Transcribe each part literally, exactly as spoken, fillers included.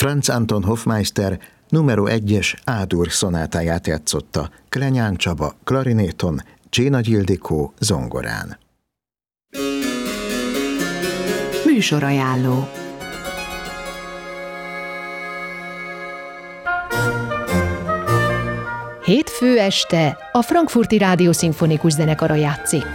Franz Anton Hofmeister numero egyes A-dur szonátáját játszotta Klenyán Csaba klarinéton, Csénagy Ildikó zongorán. Műsorajánló. Hétfő este a Frankfurti Rádió Szimfonikus Zenekara játszik.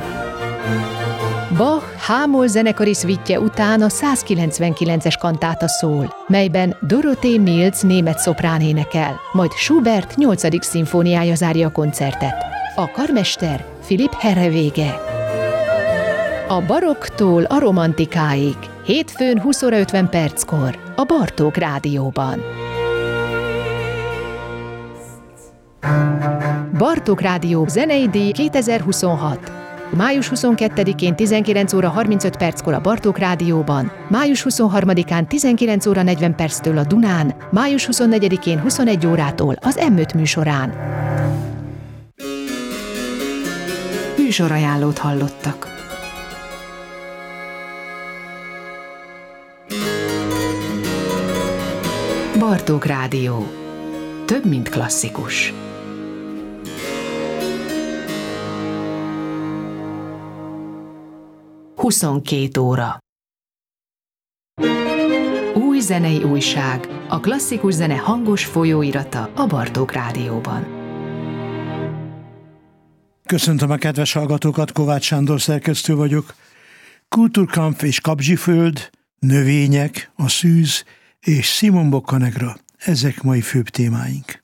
Bach H-moll zenekari szvitje után a százkilencvenkilences kantáta szól, melyben Dorothee Mills német szoprán énekel, majd Schubert nyolcadik szimfóniája zárja a koncertet. A karmester Philipp Herrewege. A barokktól a romantikáig, hétfőn húsz óra ötven perckor a Bartók Rádióban. Bartók Rádió zenei díj kétezer-huszonhat. május huszonkettedikén tizenkilenc óra harmincöt perckor a Bartók Rádióban, május huszonharmadikán tizenkilenc óra negyven perctől a Dunán, május huszonnegyedikén huszonegy órától az em öt műsorán. Műsorajánlót hallottak. Bartók Rádió. Több, mint klasszikus. huszonkét óra. Új zenei újság, a klasszikus zene hangos folyóirata a Bartók Rádióban. Köszöntöm a kedves hallgatókat, Kovács Sándor szerkesztő vagyok. Kulturkampf és Kapzsiföld, növények, a szűz és Simon Boccanegra, ezek mai főbb témáink.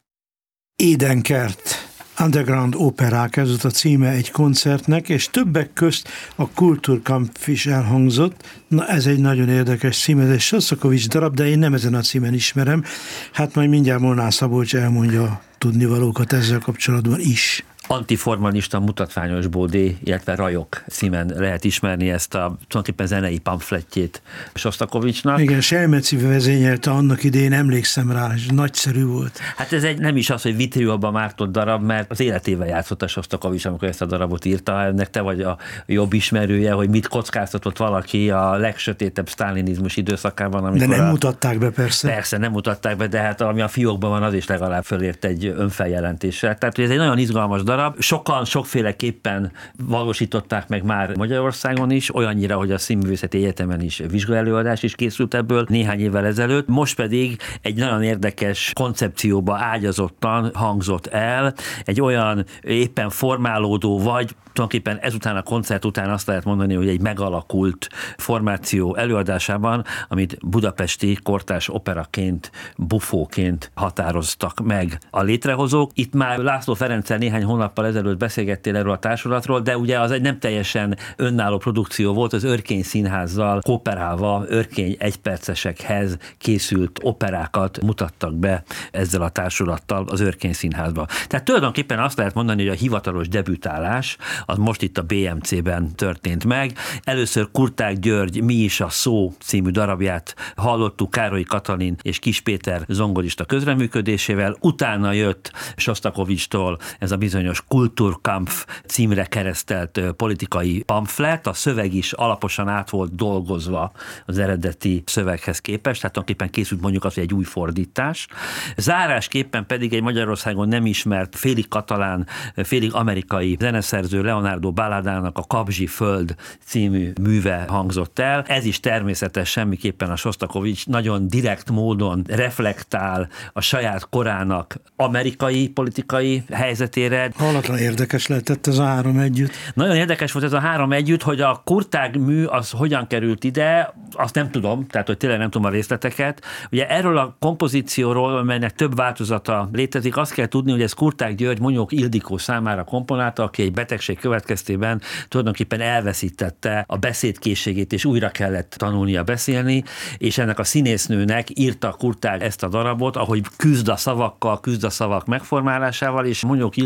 Édenkert. Underground operák, ez volt a címe egy koncertnek, és többek közt a Kulturkampf is elhangzott. Na, ez egy nagyon érdekes cím, ez egy Sostakovics darab, de én nem ezen a címen ismerem. Hát majd mindjárt Molnár Szabolcs elmondja a tudnivalókat ezzel kapcsolatban is. Antiformalista mutatványos bódé, illetve rajok címen lehet ismerni ezt a tulajdonképpen zenei pamflettjét Sostakovicsnak. Igen, Selmeci vezényelte annak idején, emlékszem rá, és nagyszerű volt. Hát ez egy nem is az, hogy vitrióba mártott darab, mert az életével játszott a Sostakovics, amikor ezt a darabot írta. Ennek te vagy a jobb ismerője, hogy mit kockáztatott valaki a legsötétebb sztálinizmus időszakában. De nem a... mutatták be, persze. Persze, nem mutatták be, de hát ami a fiókban van, az is legalább fölért egy önfeljelentéssel. Tehát ez egy nagyon izgalmas darab. Sokan sokféleképpen valósították meg már Magyarországon is, olyannyira, hogy a Színművészeti Egyetemen is vizsgaelőadás is készült ebből néhány évvel ezelőtt. Most pedig egy nagyon érdekes koncepcióba ágyazottan hangzott el, egy olyan éppen formálódó, vagy tulajdonképpen ezután a koncert után azt lehet mondani, hogy egy megalakult formáció előadásában, amit budapesti kortárs operaként, bufóként határoztak meg a létrehozók. Itt már László Ferenccel néhány hónappal ezelőtt beszélgettél erről a társulatról, de ugye az egy nem teljesen önálló produkció volt, az Örkény Színházzal kooperálva Örkény egypercesekhez készült operákat mutattak be ezzel a társulattal az Örkény Színházba. Tehát tulajdonképpen azt lehet mondani, hogy a hivatalos debütálás az most itt a bé em cében történt meg. Először Kurták György Mi is a szó című darabját hallottuk Károly Katalin és Kis Péter zongorista közreműködésével, utána jött Sostakovicstól ez a bizonyos Kulturkampf címre keresztelt politikai pamflet, a szöveg is alaposan át volt dolgozva az eredeti szöveghez képest, tehát tulajdonképpen készült mondjuk az, hogy egy új fordítás. Zárásképpen pedig egy Magyarországon nem ismert, félig katalán, félig amerikai zeneszerző Leonardo Balladának a Kapzsiföld című műve hangzott el. Ez is természetes, semmiképpen a Sostakovics nagyon direkt módon reflektál a saját korának amerikai politikai helyzetére. Hallatlan érdekes lehetett ez a három együtt. Nagyon érdekes volt ez a három együtt, hogy a Kurtág mű az hogyan került ide, azt nem tudom, tehát hogy tényleg nem tudom a részleteket. Ugye erről a kompozícióról, amelynek több változata létezik, azt kell tudni, hogy ez Kurtág György Monyók Ildikó számára komponálta, aki egy betegség következtében tulajdonképpen elveszítette a beszédkészségét, és újra kellett tanulnia beszélni, és ennek a színésznőnek írta Kurtág ezt a darabot, ahogy küzd a szavakkal, küzd a szavak megformálásával, és Monyók Ildikónak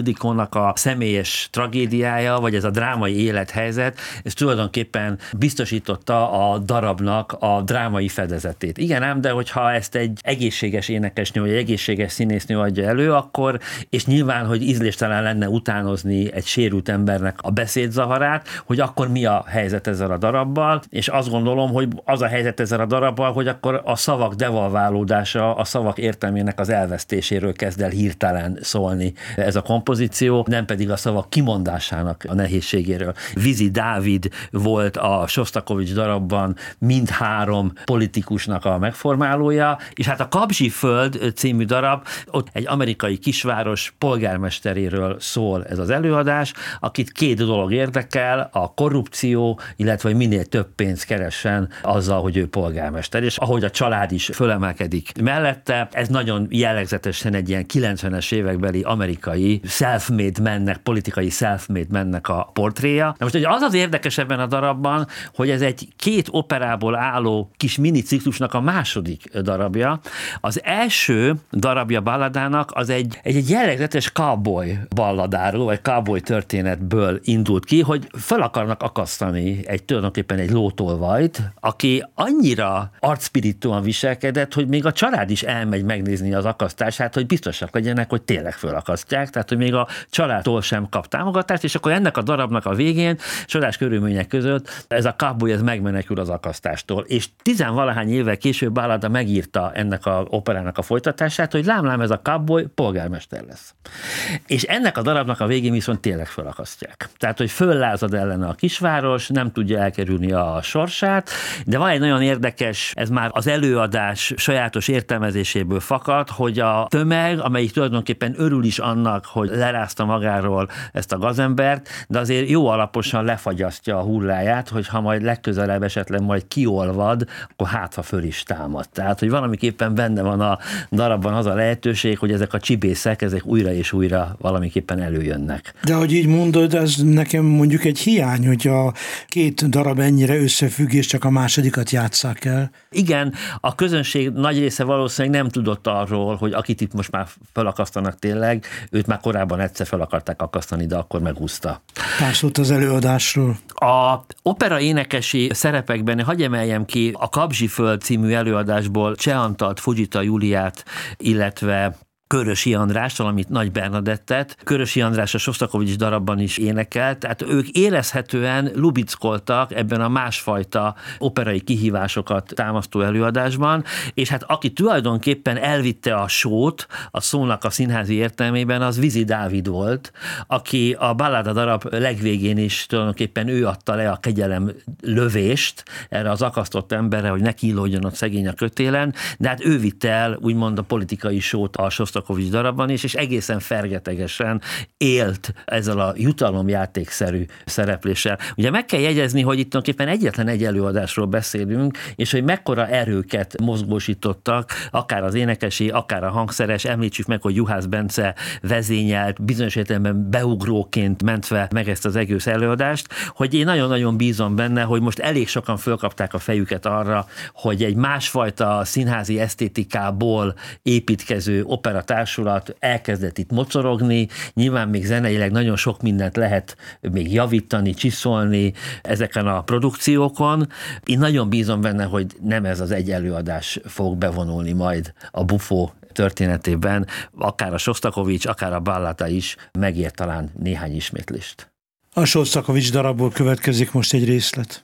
Szabolcsnak a személyes tragédiája, vagy ez a drámai élethelyzet, ez tulajdonképpen biztosította a darabnak a drámai fedezetét. Igen ám, de hogyha ezt egy egészséges énekesnő, vagy egy egészséges színésznő adja elő, akkor, és nyilván, hogy ízléstelen lenne utánozni egy sérült embernek a beszédzavarát, hogy akkor mi a helyzet ezzel a darabbal, és azt gondolom, hogy az a helyzet ezzel a darabbal, hogy akkor a szavak devalválódása, a szavak értelmének az elvesztéséről kezd el hirtelen szólni ez a kompozíció, nem pedig a szavak kimondásának a nehézségéről. Vizi Dávid volt a Sosztakovics darabban mindhárom politikusnak a megformálója, és hát a Kabzsi Föld című darab, ott egy amerikai kisváros polgármesteréről szól ez az előadás, akit két dolog érdekel, a korrupció, illetve hogy minél több pénzt keressen azzal, hogy ő polgármester, és ahogy a család is fölemelkedik mellette, ez nagyon jellegzetesen egy ilyen kilencvenes évekbeli amerikai self-made mennek, politikai self-made mennek a portréja. Na most az az érdekes ebben a darabban, hogy ez egy két operából álló kis mini ciklusnak a második darabja. Az első darabja balladának az egy, egy, egy jellegzetes cowboy balladáról, vagy cowboy történetből indult ki, hogy fel akarnak akasztani egy tulajdonképpen egy lótolvajt, aki annyira arcspirituan viselkedett, hogy még a család is elmegy megnézni az akasztását, hogy biztosak legyenek, hogy tényleg fölakasztják, tehát hogy még a családtól sem kap támogatást, és akkor ennek a darabnak a végén, csodás körülmények között ez a cowboy ez megmenekül az akasztástól. És tizenvalahány évvel később Ballada megírta ennek a operának a folytatását, hogy lám-lám ez a cowboy polgármester lesz. És ennek a darabnak a végén viszont tényleg fölakasztják. Tehát, hogy föllázad ellene a kisváros, nem tudja elkerülni a sorsát, de van egy nagyon érdekes, ez már az előadás sajátos értelmezéséből fakad, hogy a tömeg, amelyik tulajdonképpen örül is annak, hogy lerázta magáról ezt a gazembert, de azért jó alaposan lefagyasztja a hulláját, hogy ha majd legközelebb esetleg majd kiolvad, akkor hát, ha föl is támad. Tehát, hogy valamiképpen benne van a darabban az a lehetőség, hogy ezek a csibészek, ezek újra és újra valamiképpen előjönnek. De ahogy így mondod, ez nekem mondjuk egy hiány, hogy a két darab ennyire összefügg, és csak a másodikat játsszák el. Igen, a közönség nagy része valószínűleg nem tudott arról, hogy akit itt most már felakasztanak tényleg, őt már korábban egyszer fel akarták akasztani, de akkor megúszta. Pár szót az előadásról. A opera énekesi szerepekben hadd emeljem ki a Kabzsi Föld című előadásból Cseh Antalt, Fujita Júliát, illetve Körösi András, valamit Nagy Bernadettet. Körösi András a Sosztakovics darabban is énekelt, tehát ők érezhetően lubickoltak ebben a másfajta operai kihívásokat támasztó előadásban, és hát aki tulajdonképpen elvitte a sót, a szónak a színházi értelmében, az Vizi Dávid volt, aki a Ballada darab legvégén is tulajdonképpen ő adta le a kegyelem lövést erre az akasztott emberre, hogy ne kínlódjon ott szegény a kötélen, de hát ő vitte el úgymond a politikai sót a Sosztakovics darabban is, és egészen fergetegesen élt ezzel a jutalomjátékszerű szerepléssel. Ugye meg kell jegyezni, hogy itt tulajdonképpen egyetlen egy előadásról beszélünk, és hogy mekkora erőket mozgósítottak, akár az énekesi, akár a hangszeres, említsük meg, hogy Juhász Bence vezényelt, bizonyos értelemben beugróként mentve meg ezt az egész előadást, hogy én nagyon-nagyon bízom benne, hogy most elég sokan fölkapták a fejüket arra, hogy egy másfajta színházi esztétikából építkező opera társulat elkezdett itt mocorogni, nyilván még zeneileg nagyon sok mindent lehet még javítani, csiszolni ezeken a produkciókon. Én nagyon bízom benne, hogy nem ez az egy előadás fog bevonulni majd a Buffo történetében, akár a Sosztakovics, akár a Ballada is megér talán néhány ismétlést. A Sosztakovics darabból következik most egy részlet.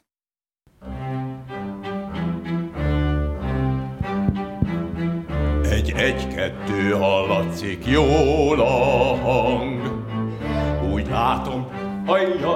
Egy-kettő hallatszik jól a hang, úgy látom, ajjaj,